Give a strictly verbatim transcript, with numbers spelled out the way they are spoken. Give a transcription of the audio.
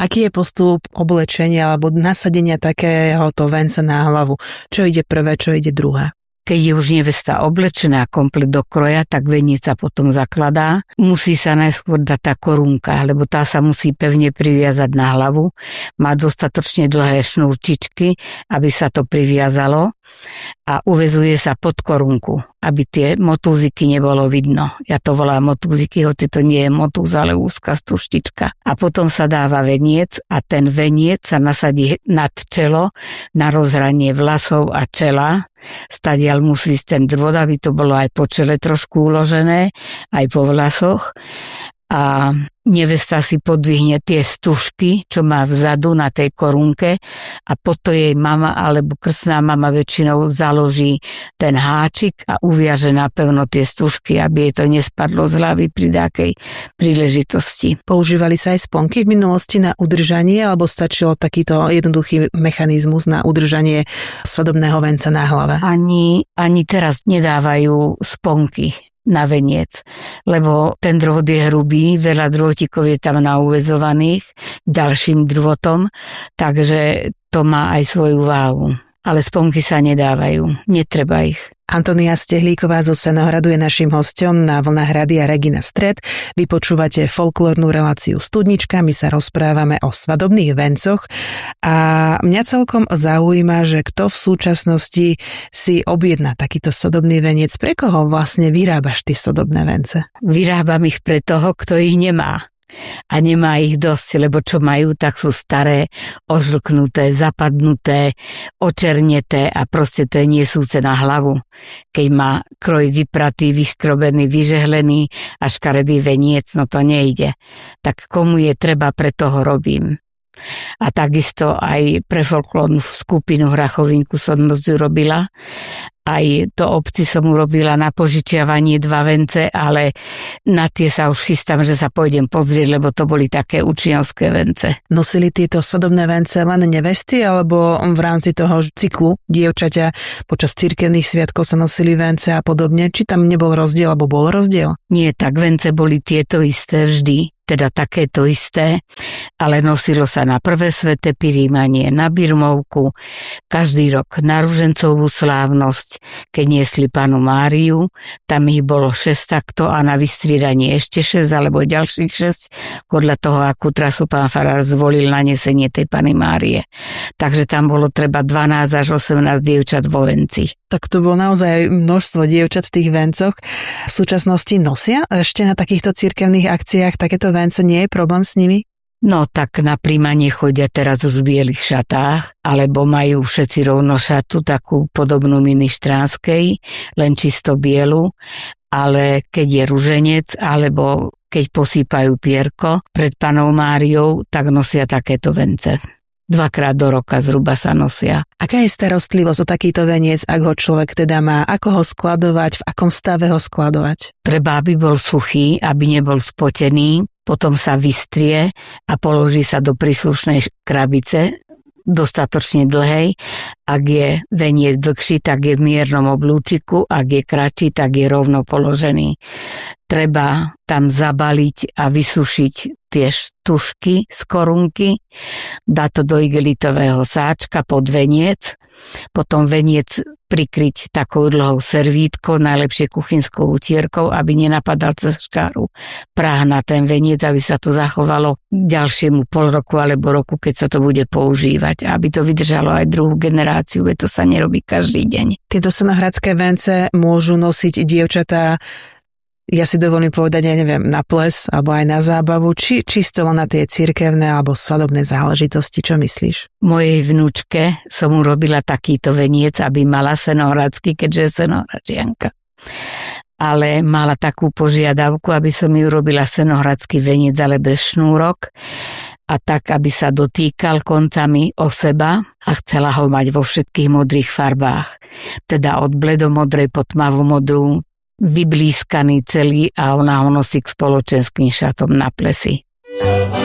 Aký je postup oblečenia alebo nasadenia takéhoto venca na hlavu? Čo ide prvé, čo ide druhé? Keď je už nevesta oblečená komplet do kroja, tak veniec sa potom zakladá. Musí sa najskôr dať tá korunka, lebo tá sa musí pevne priviazať na hlavu. Má dostatočne dlhé šnúrčičky, aby sa to priviazalo a uväzuje sa pod korunku, aby tie motúziky nebolo vidno. Ja to volám motúziky, hoci to nie je motúz, ale úzka stuštička. A potom sa dáva veniec a ten veniec sa nasadí nad čelo na rozhranie vlasov a čela. Stadiaľ musí ísť ten drôt, aby to bolo aj po čele trošku uložené, aj po vlasoch. A nevesta si podvihne tie stužky, čo má vzadu na tej korunke a potom jej mama alebo krstná mama väčšinou založí ten háčik a uviaže napevno tie stužky, aby jej to nespadlo z hlavy pri nejakej príležitosti. Používali sa aj sponky v minulosti na udržanie alebo stačilo takýto jednoduchý mechanizmus na udržanie svadobného venca na hlave? Ani, ani teraz nedávajú sponky na veniec, lebo ten drôt je hrubý, veľa drôtikov je tam nauväzovaných ďalším drôtom, takže to má aj svoju váhu. Ale sponky sa nedávajú, netreba ich. Antonia Stehlíková zo Senohradu je naším hosťom na vlnách Rádia Regina Stred. Vy počúvate folklórnu reláciu Studnička, my sa rozprávame o svadobných vencoch a mňa celkom zaujíma, že kto v súčasnosti si objedná takýto svadobný veniec. Pre koho vlastne vyrábaš ty svadobné vence? Vyrábam ich pre toho, kto ich nemá. A nemá ich dosť, lebo čo majú, tak sú staré, ožlknuté, zapadnuté, očerneté a proste to je niesúce na hlavu. Keď má kroj vypratý, vyškrobený, vyžehlený a škaredý veniec, no to nejde. Tak komu je treba, pre toho robím. A takisto aj pre folklórnu skupinu Hrachovinku som ju robila. Aj to obci som urobila na požičiavanie dva vence, ale na tie sa už chystám, že sa pôjdem pozrieť, lebo to boli také učňovské vence. Nosili tieto svadobné vence len nevesty, alebo v rámci toho cyklu dievčaťa počas cirkevných sviatkov sa nosili vence a podobne? Či tam nebol rozdiel, alebo bol rozdiel? Nie, tak vence boli tieto isté vždy. Teda takéto isté, ale nosilo sa na prvé sväté prijímanie, na birmovku, každý rok na ružencovú slávnosť, keď niesli Pannu Máriu, tam ich bolo šesť takto a na vystriedanie ešte šesť alebo ďalších šesť, podľa toho, akú trasu pán farár zvolil na nesenie tej Panny Márie. Takže tam bolo treba dvanásť až osemnásť dievčat vo venci. Tak to bolo naozaj množstvo dievčat v tých vencoch. V súčasnosti nosia ešte na takýchto cirkevných akciách takéto vence, nie je problém s nimi? No tak na príjmanie chodia teraz už v bielých šatách, alebo majú všetci rovno šatu, takú podobnú ministránskej, len čisto bielu, ale keď je ruženec, alebo keď posýpajú pierko pred Pannou Máriou, tak nosia takéto vence. Dvakrát do roka zhruba sa nosia. Aká je starostlivosť o takýto veniec, ak ho človek teda má? Ako ho skladovať? V akom stave ho skladovať? Treba, aby bol suchý, aby nebol spotený, potom sa vystrie a položí sa do príslušnej krabice, dostatočne dlhej. Ak je veniec dlhší, tak je v miernom oblúčiku, ak je kratší, tak je rovno položený. Treba tam zabaliť a vysušiť tie štušky z korunky, dá to do igelitového sáčka pod veniec, potom veniec prikryť takou dlhou servítkou, najlepšie kuchynskou utierkou, aby nenapadal cez škáru prah na ten veniec, aby sa to zachovalo ďalšiemu pol roku alebo roku, keď sa to bude používať, aby to vydržalo aj druhú generáciu, veď to sa nerobí každý deň. Tieto senohradské vence môžu nosiť dievčatá, ja si dovolím povedať, ja neviem, na ples alebo aj na zábavu, či čisto len na tie cirkevné alebo svadobné záležitosti. Čo myslíš? Mojej vnúčke som urobila takýto veniec, aby mala senohradský, keďže je senohradianka. Ale mala takú požiadavku, aby som ju urobila senohradský veniec, ale bez šnúrok a tak, aby sa dotýkal koncami o seba a chcela ho mať vo všetkých modrých farbách. Teda od bledomodrej po tmavomodrú, vyblískaný celý a ona ho nosí k spoločenským šatom na plesy.